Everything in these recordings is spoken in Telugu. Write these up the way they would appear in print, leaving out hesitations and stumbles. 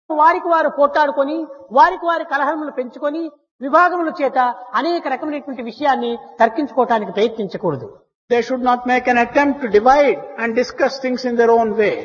వారికి వారు పోట్లాడుకొని వారికి వారి కలహములు పెంచుకొని విభాగముల చేత అనేక రకమైనటువంటి విషయాన్ని తర్కించుకోవటానికి ప్రయత్నించకూడదు. They should not make an attempt to divide and discuss things in their own way.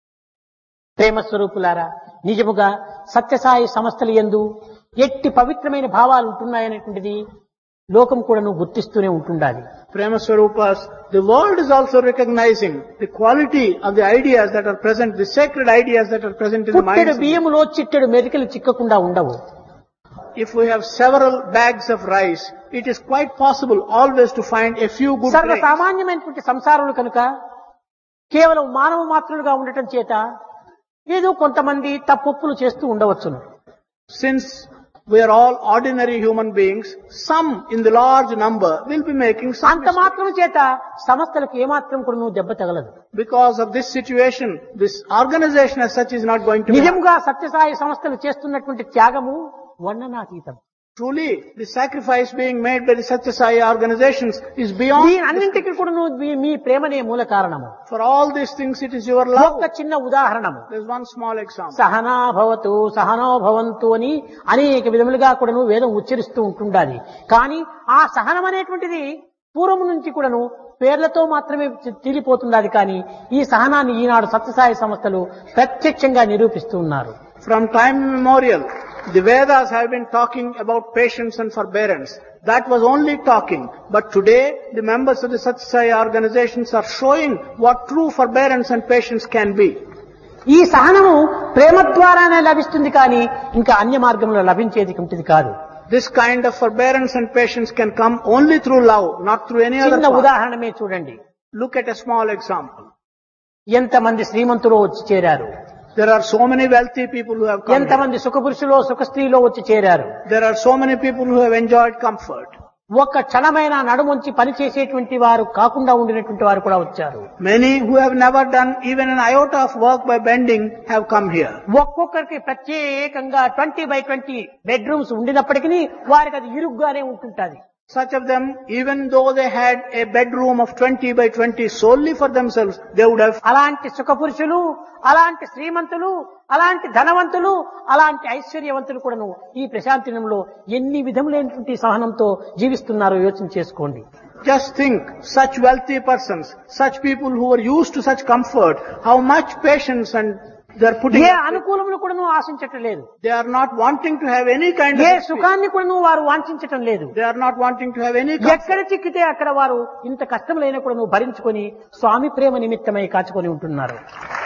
ప్రేమ స్వరూపులారా, నిజముగా సత్యసాయి సంస్థల యందు ఎట్టి పవిత్రమైన భావాలు ఉంటున్నాయనేటువంటిది లోకం కూడా నువ్వు గుర్తిస్తూనే ఉంటుండాలి. Prema Swarupas, the world is also recognizing the quality of the ideas that are present, the sacred ideas that are present in the పుట్టెడు mind. బియ్యములో చిట్టెడు మెరికలు చిక్కకుండా ఉండవు. If we have several bags of rice, it is quite possible always to find a few good grains. సర్వసామాన్యమైనటువంటి సంసారాలు కనుక కేవలం మానవ మాత్రులుగా ఉండటం చేత ఏదో కొంతమంది తప్పులు చేస్తూ ఉండవచ్చును. Since we are all ordinary human beings, some in the large number will be making some అంత mistakes. మాత్రం చేత సంస్థలకు ఏమాత్రం కూడా నువ్వు దెబ్బ తగలదు. Because of this situation, this organization as such is not going to be. నిజంగా సత్యసాయి సంస్థలు చేస్తున్నటువంటి త్యాగము వర్ణనాతీతం. Truly, the sacrifice being made by the Satya Sai organizations is beyond. దీని అన్నింటికి కూడా మీ ప్రేమనే మూల కారణము. For all these things, it is your love. ఒక్క చిన్న ఉదాహరణము. There's one small example. Sahana భవతు సహనో భవంతు అని అనేక విధములుగా కూడాను వేదం ఉచ్చరిస్తూ ఉంటుండాలి. కానీ ఆ సహనం అనేటువంటిది పూర్వం నుంచి కూడాను పేర్లతో మాత్రమే తీరిపోతున్నది. కానీ ఈ సహనాన్ని ఈనాడు సత్యసాయి సంస్థలు ప్రత్యక్షంగా నిరూపిస్తూ ఉన్నారు. From time immemorial, the Vedas have been talking about patience and forbearance. That was only talking. But today, the members of the Satya Sai organizations are showing what true forbearance and patience can be. ఈ సహనము ప్రేమ ద్వారానే లభిస్తుంది, కానీ ఇంకా అన్య మార్గంలో లభించేది ఉంటుంది కాదు. This kind of forbearance and patience can come only through love, not through any other చిన్న path. ఉదాహరణమే చూడండి. Look at a small example. ఎంతమంది శ్రీమంతులు వచ్చి చేరారు, There are so many wealthy people who have come here. ఎంతమంది సుఖపురుషులో సుఖ స్త్రీలో వచ్చి చేరారు. There are so many people who have enjoyed comfort. ఒక్క క్షణమైన నడుముంచి పని చేసేటువంటి వారు కాకుండా ఉండినటువంటి వారు కూడా వచ్చారు. Many who have never done even an iota of work by bending have come here. ఒక్కొక్కరికి ప్రత్యేకంగా 20x20 బెడ్రూమ్స్ ఉండినప్పటికీ వారికి అది ఇరుగ్గానే ఉంటుంటది. Such of them, even though they had a bedroom of 20x20 solely for themselves, they would have. అలాంటి సుఖపురుషులు, అలాంటి శ్రీమంతులు, అలాంటి ధనవంతులు, అలాంటి ఐశ్వర్యవంతులు కూడాను ఈ ప్రశాంతినంలో ఎన్ని విధములైనటువంటి సహనంతో జీవిస్తున్నారో యోచన చేసుకోండి. Just think, such wealthy persons, such people who are used to such comfort, how much patience and they are putting. ఏ అనుకూలములు కూడాను ఆశించటం లేదు. They are not wanting to have any kind of A experience. సుఖాన్ని కూడాను వారు వాంఛించటం లేదు. They are not wanting to have any comfort. ఎక్కడ చిక్కితే అక్కడ వారు ఇంత కష్టములైన కూడా నువ్వు భరించుకొని స్వామి ప్రేమ నిమిత్తమై కాచుకొని ఉంటున్నారు.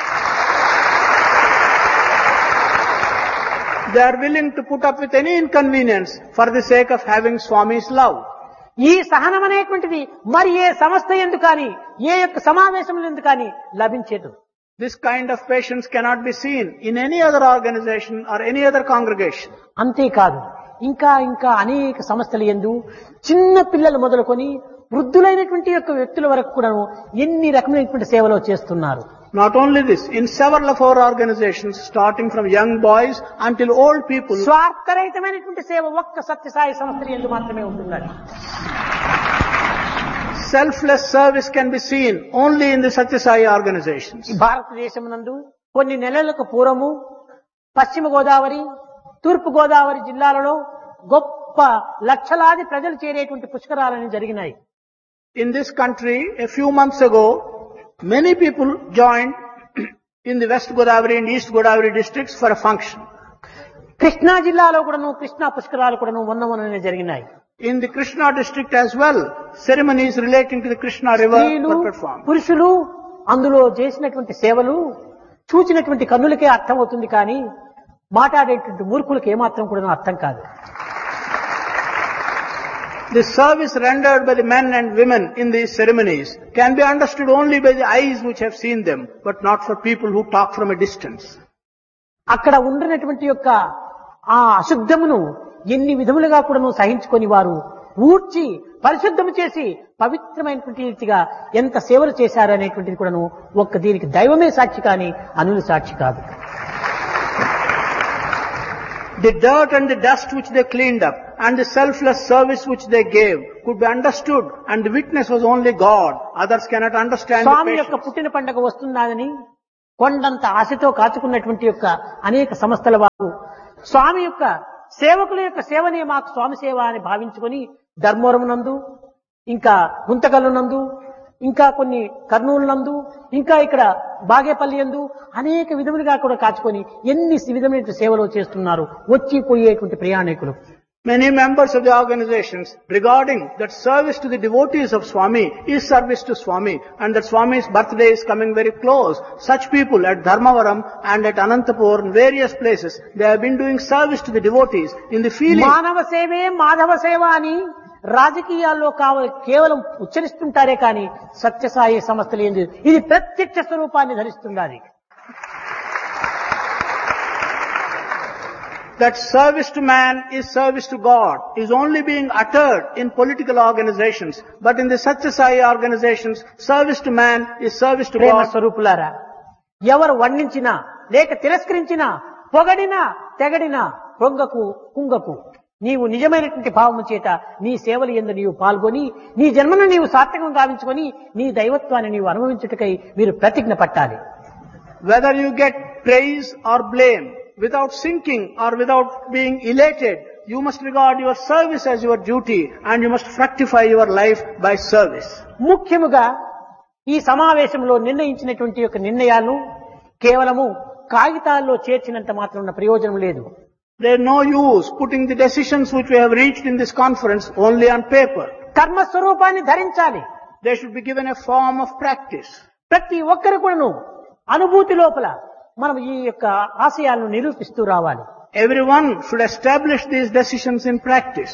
They are willing to put up with any inconvenience for the sake of having Swami's love. ఈ సహనం అనేటువంటిది మరి ఏ సంస్థ ఎందు కానీ ఏ యొక్క సమావేశం ఎందు కానీ లభించేదు. This kind of patience cannot be seen in any other organization or any other congregation. అంతేకాదు, ఇంకా ఇంకా అనేక సంస్థల యందు చిన్న పిల్లలు మొదలుకొని వృద్ధులైనటువంటి యొక్క వ్యక్తుల వరకు కూడా ఎన్ని రకమైనటువంటి సేవలు చేస్తున్నారు. Not only this, in several of our organizations, starting from young boys until old people, స్వార్థరహితమైనటువంటి సేవ ఒక్క సత్యసాయి సంస్థ యందు మాత్రమే ఉంటున్నది. selfless service can be seen only in the Satya Sai organizations. ఈ భారతదేశం నందు కొన్ని నెలలకు పూర్వము పశ్చిమ గోదావరి, తూర్పు గోదావరి జిల్లాలలో గొప్ప లక్షలాది ప్రజలు చేరేటువంటి పుష్కరాలని జరిగినాయి. In this country, a few months ago, many people joined in the West Godavari and East Godavari districts for a function. Krishna జిల్లాలో కూడాను కృష్ణా పుష్కరాలు కూడాను మొన్ననే జరిగినాయి. In the Krishna district as well, ceremonies relating to the Krishna river స్త్రీలు, were performed. పురుషులు అందులో చేసినటువంటి సేవలు చూచినటువంటి కన్నులకే అర్థం అవుతుంది, కానీ మాట్లాడేటువంటి మూర్ఖులకు ఏమాత్రం కూడా అర్థం కాదు. The service rendered by the men and women in these ceremonies can be understood only by the eyes which have seen them, but not for people who talk from a distance. అక్కడ ఉండినటువంటి యొక్క ఆ అశుద్ధమును ఎన్ని విధములుగా కూడాను సహించుకొని వారు ఊడ్చి పరిశుద్ధము చేసి పవిత్రమైనటువంటి రీతిగా ఎంత సేవలు చేశారు అనేటువంటిది కూడాను ఒక్క దీనికి దైవమే సాక్షి, కానీ అనులు సాక్షి కాదు. The dirt and the dust which they cleaned up and the selfless service which they gave could be understood, and the witness was only God. Others cannot understand the స్వామి యొక్క patience. పుట్టిన పండుగ వస్తున్నదని కొండంత ఆశతో కాచుకున్నటువంటి యొక్క అనేక సంస్థల వారు స్వామి యొక్క సేవకుల యొక్క సేవనే మాకు స్వామి సేవ అని భావించుకొని ధర్మవరం నందు, ఇంకా గుంతకల్లు నందు, ఇంకా కొన్ని కర్నూలు నందు, ఇంకా ఇక్కడ బాగేపల్లి యందు అనేక విధములుగా కూడా కాచుకొని ఎన్ని విధమైన సేవలు చేస్తున్నారు వచ్చి పోయేటువంటి ప్రయాణికులు. Many members of the organizations regarding that service to the devotees of Swami is service to Swami, and that Swami's birthday is coming very close. Such people at Dharmavaram and at Anantapur and various places, they have been doing service to the devotees in the feeling. మానవ సేవే మాధవ సేవ అని రాజకీయాల్లో కేవలం ఉచ్చరిస్తుంటారే కానీ సత్యసాయి సంస్థలు ఏంది ఇది ప్రత్యక్ష స్వరూపాన్ని ధరిస్తున్నది. That service to man is service to God is only being uttered in political organizations, but in the Satya Sai organizations, service to man is service to Prema God. స్వరూపులారా, ఎవరు వర్ణించినా లేక తిరస్కరించినా పొగడినా తెగడినా పొంగకు కుంగకు నీవు నిజమైనటువంటి భావము చేత నీ సేవలు యందు నీవు పాల్గొని నీ జన్మను నీవు సార్థకం గావించుకొని నీ దైవత్వాన్ని నీవు అనుభవించుటకై మీరు ప్రతిజ్ఞ పట్టాలి. Whether you get praise or blame, without sinking or without being elated, you must regard your service as your duty and you must fructify your life by service. ముఖ్యముగా ఈ సమావేశంలో నిర్ణయించినటువంటి యొక్క నిర్ణయాలు కేవలము కాగితాల్లో చేర్చినంత మాత్రం ఉన్న ప్రయోజనం లేదు. There is no use putting the decisions which we have reached in this conference only on paper. కర్మ స్వరూపాన్ని ధరించాలి. They should be given a form of practice. ప్రతి ఒక్కరు కూడాను అనుభూతి లోపల మనం ఈ యొక్క ఆశయాలను నిరూపిస్తూ రావాలి. Everyone should establish these decisions in practice.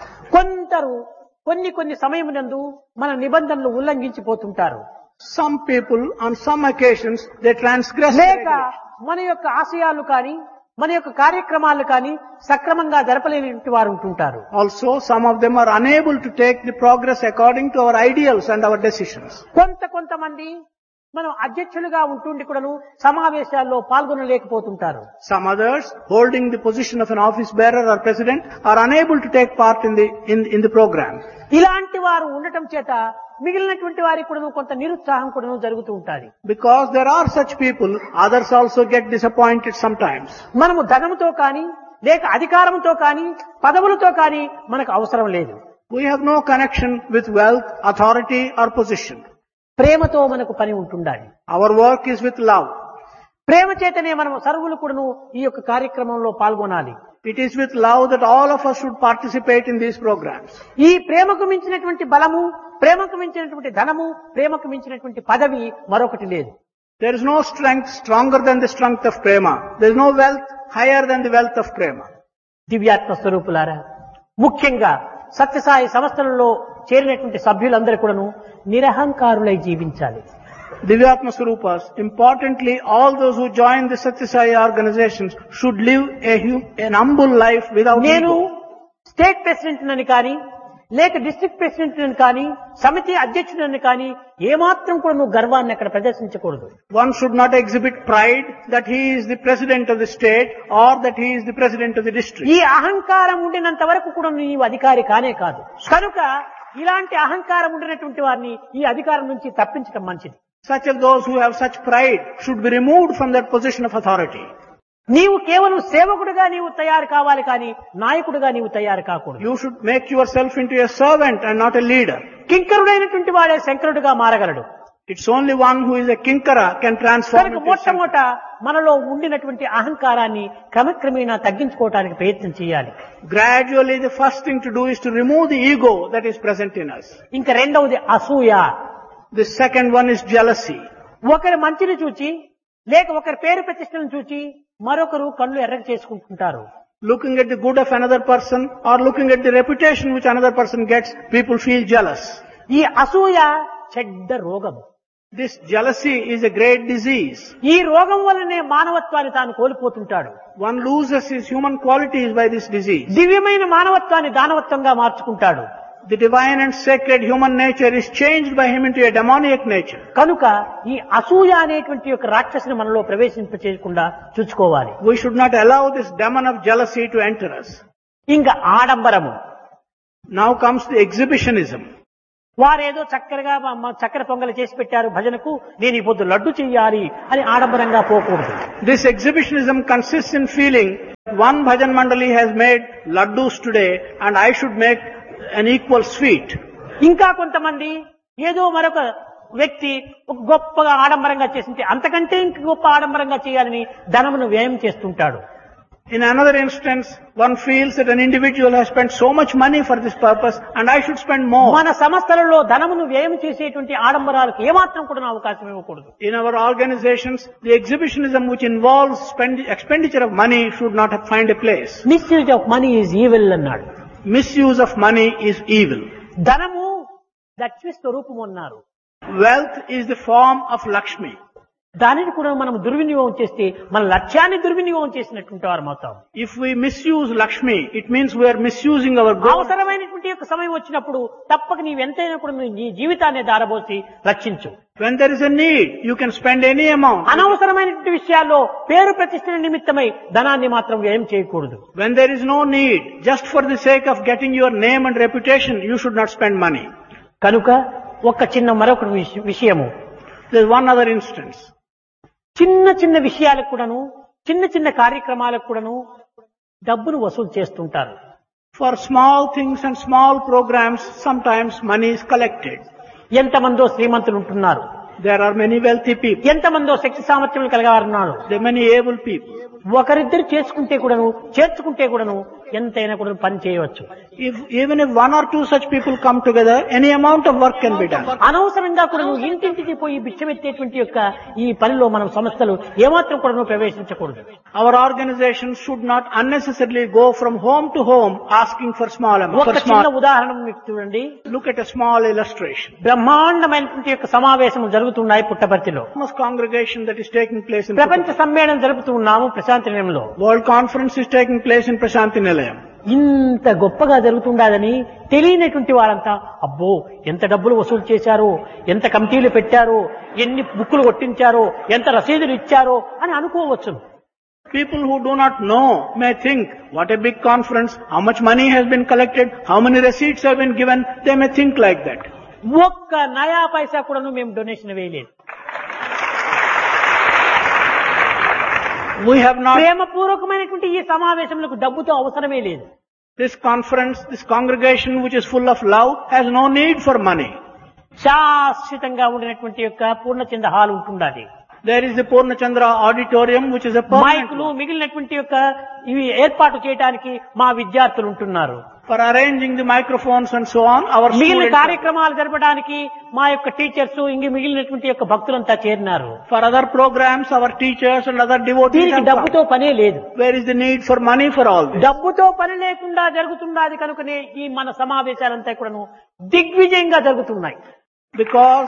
కొందరు కొన్ని సమయమునందు మన నిబంధనలు ఉల్లంఘించిపోతుంటారు. Some people on some occasions they transgress the లేక regulations. మన యొక్క ఆశయాలు కానీ మన యొక్క కార్యక్రమాలు కానీ సక్రమంగా జరపలేని వారు ఉంటుంటారు. Also, some of them are unable to take the progress according to our ideals and our decisions. కొంతమంది మనం అధ్యక్షులుగా ఉంటుండి కూడాను సమావేశాల్లో పాల్గొనలేకపోతుంటారు. Some others, holding the position of an office bearer or president, are unable to take part in the program. ఇలాంటి వారు ఉండటం చేత మిగిలినటువంటి వారికి కూడా కొంత నిరుత్సాహం కూడా జరుగుతూ ఉంటుంది. Because there are such people, others also get disappointed sometimes. మనము ధనముతో కానీ లేక అధికారంతో కానీ పదవులతో కానీ మనకు అవసరం లేదు. We have no connection with wealth, authority or position. ప్రేమతో మనకు పని ఉంటుండాలి. Our work is with love. ప్రేమ చేతనే మనం సర్వులు కూడాను ఈ యొక్క కార్యక్రమంలో పాల్గొనాలి. It is with love that all of us should participate in these programs. ఈ ప్రేమకు మించినటువంటి బలము, ప్రేమకు మించినటువంటి ధనము, ప్రేమకు మించినటువంటి పదవి మరొకటి లేదు. There is no strength stronger than the strength of prema. There is no wealth higher than the wealth of prema. దివ్యాత్మ స్వరూపులారా, ముఖ్యంగా సత్యసాయి సంస్థలలో చేరినటువంటి సభ్యులందరూ కూడాను నిరహంకారులై జీవించాలి. Divyatma Swarupas, importantly, all those who join the Satya Sai organizations should live an humble life without నేను ego. స్టేట్ ప్రెసిడెంట్ అని కానీ లేక డిస్ట్రిక్ట్ ప్రెసిడెంట్ అని కానీ సమితి అధ్యక్షుడని కానీ ఏమాత్రం కూడా నువ్వు గర్వాన్ని అక్కడ ప్రదర్శించకూడదు. One should not exhibit pride that he is the president of the state or that he is the president of the district. ఈ అహంకారం ఉండినంత వరకు కూడా నీవు అధికారి కానే కాదు. కనుక ఇలాంటి అహంకారం ఉండినటువంటి వారిని ఈ అధికారం నుంచి తప్పించడం మంచిది. Such of those who have such pride should be removed from that position of authority. నీవు కేవలం సేవకుడిగా నీవు తయారు కావాలి కానీ నాయకుడిగా నీవు తయారు కాకూడదు. You should make yourself into a servant and not a leader. కింకరుడైనటువంటి వాడే శంకరుడిగా మారగలడు. It's only one who is a kinkara can transform కనుక into a saint. మొట్టమొదట మనలో ఉండినటువంటి అహంకారాన్ని క్రమక్రమేణా తగ్గించుకోవడానికి ప్రయత్నం చేయాలి. Gradually, the first thing to do is to remove the ego that is present in us. ఇంకా రెండవది అసూయ. The second one is jealousy. ఒకరి మంచిని చూచి లేక ఒకరి పేరు ప్రతిష్టలను చూచి మరొకరు కళ్ళు ఎర్రగా చేసుకుంటుంటారు. Looking at the good of another person or looking at the reputation which another person gets, people feel jealous. ఈ అసూయ చెడ్డ రోగం. This jealousy is a great disease. ఈ రోగం వల్లనే మానవత్వాన్ని తాను కోల్పోతుంటాడు. One loses his human qualities by this disease. దివ్యమైన మానవత్వాన్ని దానవత్వంగా మార్చుకుంటాడు. The divine and sacred human nature is changed by him into a demoniac nature. కనుక ఈ అసూయ అనేటువంటి ఒక రాక్షసుని మనలో ప్రవేశింపచేయకుండా చూసుకోవాలి. We should not allow this demon of jealousy to enter us. ఇంకా ఆడంబరము. Now comes the exhibitionism. వారేదో చక్కెర పొంగలి చేసి పెట్టారు భజనకు, నేను ఈ పొద్దు లడ్డు చెయ్యాలి అని ఆడంబరంగా పోకూడదు. This exhibitionism consists in feeling one bhajan mandali has made laddus today and I should make an equal sweet. ఇంకా కొంతమంది ఏదో మరొక వ్యక్తి ఒక గొప్పగా ఆడంబరంగా చేసింటే అంతకంటే ఇంక గొప్ప ఆడంబరంగా చేయాలని ధనమును వ్యయం చేస్తుంటాడు. In another instance, one feels that an individual has spent so much money for this purpose and I should spend more. మన సంస్థలలో ధనమును వ్యయం చేసేటువంటి ఆడంబరాలకు ఏమాత్రం కూడా అవకాశం ఇవ్వకూడదు. In our organizations, the exhibitionism which involves expenditure of money should not find a place. Misuse of money is evil అన్నాడు. Misuse of money is evil. ధనము లక్ష్మి స్వరూపం అన్నారు. Wealth is the form of Lakshmi. దానిని కూడా మనం దుర్వినియోగం చేస్తే మన లక్ష్యాన్ని దుర్వినియోగం చేసినటువంటి వారు అవుతాం. If we misuse Lakshmi, it means we are misusing our goal. అవసరమైనటువంటి యొక్క సమయం వచ్చినప్పుడు తప్పక నీవెంతైనా కూడా నీ జీవితాన్ని దారబోసి రక్షించు. When there is a need, you can spend any amount. అనవసరమైనటువంటి విషయాల్లో పేరు ప్రతిష్టల నిమిత్తమై ధనాన్ని మాత్రం వ్యయం చేయకూడదు. When there is no need, just for the sake of getting your name and reputation, you should not spend money. కనుక ఒక చిన్న మరొక విషయము, There is one other instance. చిన్న చిన్న విషయాలకు కూడాను, చిన్న చిన్న కార్యక్రమాలకు కూడాను డబ్బును వసూలు చేస్తుంటారు. For small things and small programs, sometimes money is collected. ఎంతమందో శ్రీమంతులు ఉంటున్నారు, There are many wealthy people. ఎంతమందో శక్తి సామర్థ్యములు కలిగారున్నారు. There are many able people. ఒకరిద్దరు చేర్చుకుంటే కూడాను ఎంతైనా కూడా పని చేయవచ్చు. Even if one or two such people come together, any amount of work can be done. అనవసరంగా కూడా ఇంటింటికి పోయి బిచ్చమెత్తేటువంటి యొక్క ఈ పనిలో మనం సంస్థలు ఏమాత్రం కూడా ప్రవేశించకూడదు. Our organizations should not unnecessarily go from home to home asking for small amounts. ఒక చిన్న ఉదాహరణ మీకు చూడండి. Look at a small illustration. బ్రహ్మాండమైనటువంటి యొక్క సమావేశం జరుగుతున్నాయి పుట్టపర్తిలో. Congregation that is taking place in ప్రపంచ సమ్మేళనం జరుపుతూ ఉన్నాము ప్రశాంతి నిలయంలో. World conference is taking place in Prashanti Nilayam. ఇంత గొప్పగా జరుగుతుండదని తెలియనటువంటి వారంతా అబ్బో ఎంత డబ్బులు వసూలు చేశారో, ఎంత కమిటీలు పెట్టారో, ఎన్ని బుక్కులు కొట్టించారో, ఎంత రసీదులు ఇచ్చారో అని అనుకోవచ్చు. People who do not know may think, what a big conference, how much money has been collected, how many receipts have been given, they may think like that. ఒక్క నయా పైసా కూడా మేము డొనేషన్ వేయలేదు. We have not. ప్రేమపూర్వకమైనటువంటి ఈ సమావేశములకు డబ్బుతో అవసరమే లేదు. This conference, this congregation which is full of love has no need for money. శాశ్వతంగా ఉండినటువంటి యొక్క పూర్ణచంద్ర హాల్ ఉంటుండాలి. There is the Purnachandra auditorium which is a permanent. మైకులు మిగిలినటువంటి యొక్క ఇవి ఏర్పాటు చేయడానికి మా విద్యార్థులు ఉంటున్నారు. For arranging the microphones and so on, our మిగిలిన students. కార్యక్రమాలు జరపడానికి మా యొక్క టీచర్స్ ఇంక మిగిలినటువంటి యొక్క భక్తులంతా చేరినారు. For other programs, our teachers and other devotees దీనికి have డబ్బుతో come. పనే లేదు. Where is the need for money for all this? డబ్బుతో పని లేకుండా జరుగుతున్నది కనుకనే ఈ మన సమావేశాలంతా కూడాను దిగ్విజయంగా జరుగుతున్నాయి. Because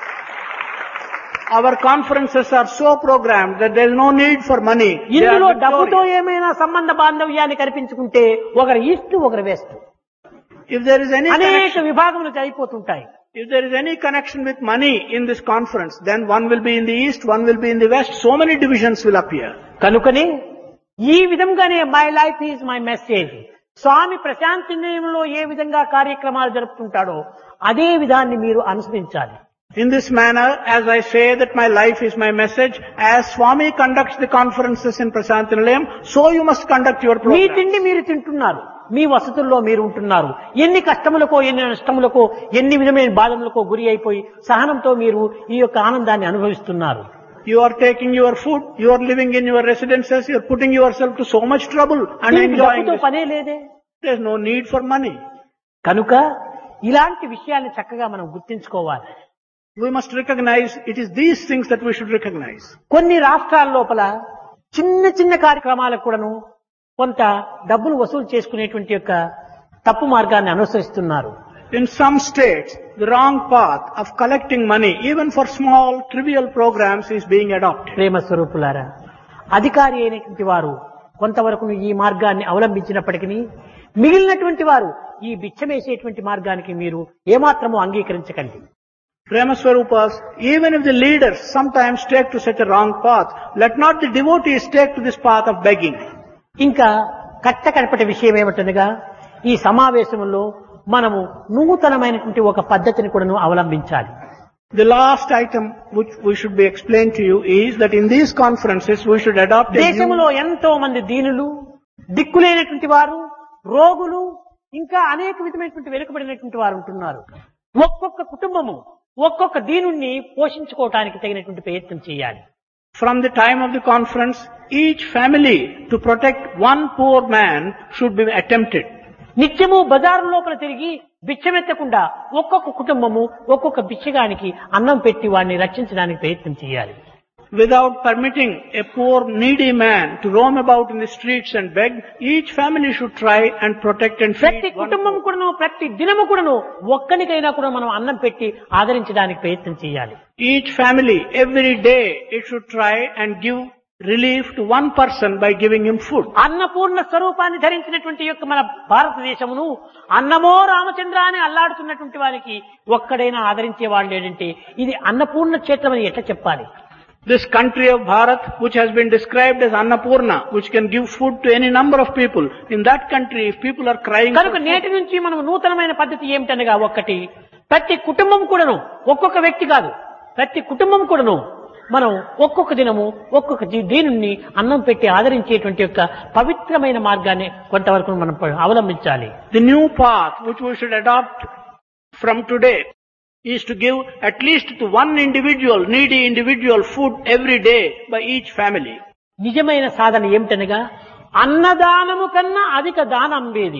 our conferences are so programmed that there is no need for money. They are ఇందులో డబ్బుతో victorious. ఏమైనా సంబంధ బాంధవ్యాన్ని కల్పించుకుంటే ఒకరు ఈస్ట్ ఒకరు west If there is any అనేక connection, విభాగములు అయిపోతుంటాయి. if there is any connection with money in this conference, then one will be in the east, one will be in the west. So many divisions will appear. కనుకనే ఈ విధంగానే my life is my message. స్వామి ప్రశాంతి నిలయంలో ఏ విధంగా కార్యక్రమాలు జరుపుతుంటాడో అదే విధాన్ని మీరు అనుసరించాలి. In this manner, as I say that my life is my message, as Swami conducts the conferences in Prashanti Nilayam, so you must conduct your me program. తిండి మీరు తింటున్నారు, మీ వసతుల్లో మీరు ఉంటున్నారు. ఎన్ని కష్టములకో, ఎన్ని నష్టములకో, ఎన్ని విధమైన బాధములకో గురి అయిపోయి సహనంతో మీరు ఈ యొక్క ఆనందాన్ని అనుభవిస్తున్నారు. You are taking your food, you are living in your residences, you are putting yourself to so much trouble and దీనికి enjoying డబ్బుతో this. పనే లేదే. There is no need for money. కనుక ఇలాంటి విషయాన్ని చక్కగా మనం గుర్తించుకోవాలి. We must recognize, it is these things that we should recognize. కొన్ని రాష్ట్రాల లోపల చిన్న చిన్న కార్యక్రమాలకు కూడాను కొంత డబ్బులు వసూలు చేసుకునేటువంటి యొక్క తప్పు మార్గాన్ని అనుసరిస్తున్నారు. In some states, the wrong path of collecting money, even for small, trivial programs, is being adopted. ప్రేమ స్వరూపులారా, అధికారి అయినటువంటి వారు కొంతవరకు ఈ మార్గాన్ని అవలంబించినప్పటికీ మిగిలినటువంటి వారు ఈ బిచ్చమేసేటువంటి మార్గానికి మీరు ఏమాత్రమూ అంగీకరించకండి. Premaswarupas, even if the leaders sometimes take to such a wrong path, let not the devotees take to this path of begging. ఇంకా కట్టకడపటి విషయం ఏమిటనగా ఈ సమావేశంలో మనము నూతనమైనటువంటి ఒక పద్ధతిని కూడాను అవలంబించాలి. The last item which we should be explained to you is that in these conferences we should adopt a new... దేశంలో ఎంతో మంది దీనులు, దిక్కులేనటువంటి వారు, రోగులు, ఇంకా అనేక విధమైనటువంటి వెనుకబడినటువంటి వారు ఉంటున్నారు. ఒక్కొక్క కుటుంబము ఒక్కొక్క దీనుణ్ణి పోషించుకోవటానికి తగినటువంటి ప్రయత్నం చేయాలి. From the time of the conference, each family to protect one poor man should be attempted. నిత్యము బజారు లోపల తిరిగి బిచ్చమెత్తకుండా ఒక్కొక్క కుటుంబము ఒక్కొక్క బిచ్చగానికి అన్నం పెట్టి వాడిని రక్షించడానికి ప్రయత్నం చేయాలి. Without permitting a poor needy man to roam about in the streets and beg, each family should try and protect and ప్రతి feed one కుటుంబం poor. కూడాను ప్రతి దినము కూడాను ఒక్కనికైనా కూడా మనం అన్నం పెట్టి ఆదరించడానికి ప్రయత్నం చేయాలి. Each family, every day, it should try and give relief to one person by giving him food. Annapurna స్వరూపాన్ని ధరించినటువంటి యొక్క మన భారతదేశమును అన్నమో రామచంద్ర అని అల్లాడుతున్నటువంటి వారికి ఒక్కడైనా ఆదరించే వాళ్ళు ఏంటంటే ఇది అన్నపూర్ణ క్షేత్రం అని ఎట్లా చెప్పాలి? This country of Bharat, which has been described as Annapurna, which can give food to any number of people, in that country, if people are crying for కనుక food, నేటి నుంచి మనం నూతనమైన పద్ధతి ఏమిటనగా ఒక్కటి, ప్రతి కుటుంబం కూడాను ఒక్కొక్క వ్యక్తి కాదు, ప్రతి కుటుంబం కూడాను మనం ఒక్కొక్క దినము ఒక్కొక్క దీనుణ్ణి అన్నం పెట్టి ఆదరించేటువంటి యొక్క పవిత్రమైన మార్గాన్ని కొంతవరకు మనం అవలంబించాలి. the new path which we should adopt from today is to give at least to one individual, needy individual, food every day by each family. నిజమైన సాధన ఏమిటనగా అన్నదానము కన్నా అధిక దానం వేది.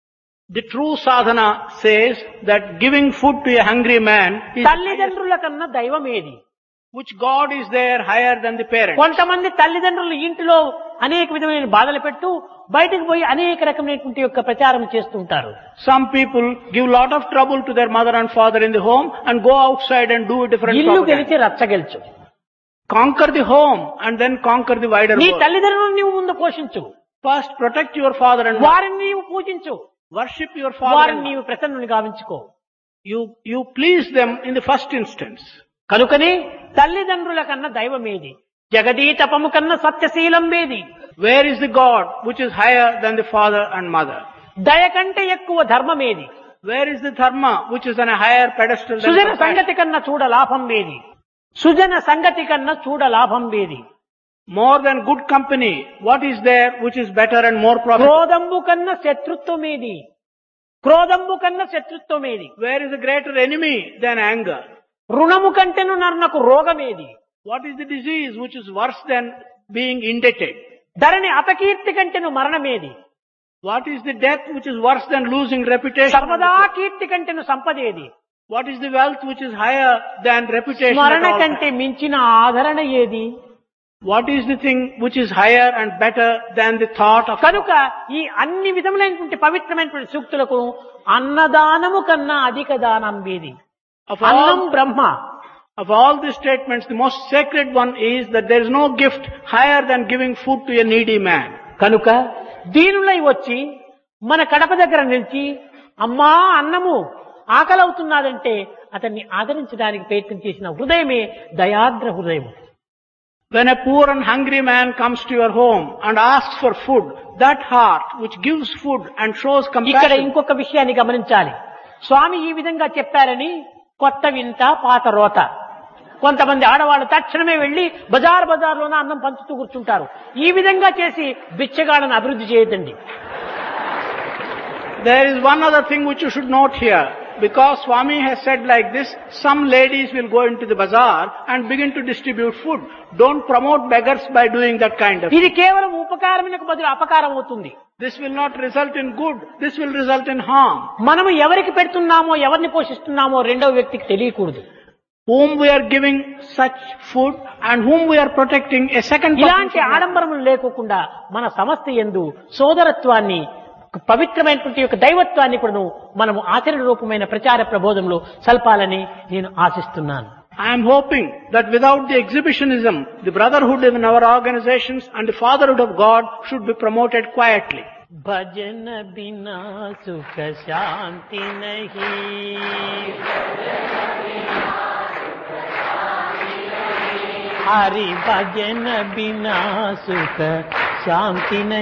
The true sadhana says that giving food to a hungry man is the highest, తల్లిదండ్రుల కన్నా దైవమేది. which God is there higher than the parents. కొంతమంది తల్లిదండ్రులు ఇంటిలో అనేక విధమైన బాధలు పెట్టు బయటకు పోయి అనేక రకమైనటువంటి యొక్క ప్రచారం చేస్తూ ఉంటారు. Some people give lot of trouble to their mother and father in the home and go outside and do a different ఇల్లు propaganda. గెలిచి రచ్చ గెలుచు. Conquer the home and then conquer the wider నీ world. తల్లిదండ్రులను నీవు ముందు పోషించు, First protect your father and mother. వారిని నీవు పూజించు, Worship your father and వారిని mother. నీవు ప్రసన్నుని గావించుకో. You please them in the first instance. కనుకనే తల్లిదండ్రుల కన్నా దైవమేది, జగదీతపము కన్నా సత్యశీలం వేది. Where is the God which is higher than the father and mother? దయ కంటే ఎక్కువ ధర్మమేది. Where is the dharma which is on a higher pedestal than Sujana compassion? సంగతి కన్నా చూడ లాభం వేది. సుజన సంగతి కన్నా చూడ లాభం వేది. More than good company, what is there which is better and more profitable? క్రోధంబు కన్నా శత్రుత్వమేది. క్రోధంబు కన్నా శత్రుత్వమేది. Where is a greater enemy than anger? రుణము కంటేను నరునకు రోగమేది. What is the disease which is worse than being indebted? ధరణి అపకీర్తి కంటేను మరణమేది. What is the death which is worse than losing reputation? సర్వదా కీర్తి కంటేను సంపదేది. What is the wealth which is higher than reputation? at స్మరణ all కంటే times? మించిన ఆదరణ ఏది? What is the thing which is higher and better than the thought of కనుక ఈ అన్ని విధములైనటువంటి పవిత్రమైనటువంటి సూక్తులకు అన్నదానము కన్నా అధిక దానం వేది. Of అన్నం all, Brahma. of all the statements, the most sacred one is that there is no gift higher than giving food to a needy man. కనుక దీనులై వచ్చి మన కడప దగ్గర నిలిచి అమ్మా అన్నము ఆకలవుతున్నాదంటే అతన్ని ఆదరించడానికి ప్రయత్నం చేసిన హృదయమే దయాద్ర హృదయం. When a poor and hungry man comes to your home and asks for food, that heart which gives food and shows ఇక్కడ compassion. ఇంకొక విషయాన్ని గమనించాలి. స్వామి ఈ విధంగా చెప్పారని కొత్త వింత పాత రోత. కొంతమంది ఆడవాళ్ళు తక్షణమే వెళ్లి బజార్లోనే అన్నం పంచుతూ కూర్చుంటారు. ఈ విధంగా చేసి బిచ్చగాళ్ళను అభివృద్ధి చేయొద్దండి. There is one other thing which you should note here. Because Swami has said like this, some ladies will go into the bazaar and begin to distribute food. Don't promote beggars by doing that kind of thing. ఇది కేవలం ఉపకారమునకు బదులు అపకారం అవుతుంది. This will not result in good. This will result in harm. మనము ఎవరికి పెడుతున్నామో ఎవరిని పోషిస్తున్నామో రెండవ వ్యక్తికి తెలియకూడదు. Whom we are giving such food and whom we are protecting, a second person ఇలాంటి should not. ఆడంబరములు లేకోకుండా మన సమస్త యందు సోదరత్వాన్ని పవిత్రమైనటువంటి యొక్క దైవత్వాన్ని కూడా మనము ఆచరణ రూపమైన ప్రచార ప్రబోధంలో సల్పాలని నేను ఆశిస్తున్నాను. I am hoping that without the exhibitionism, the brotherhood in our organizations and the fatherhood of God should be promoted quietly. భజన బినా సుఖ శాంతి నహీ, హరి భజన బినా సుఖ శాంతి నహీ.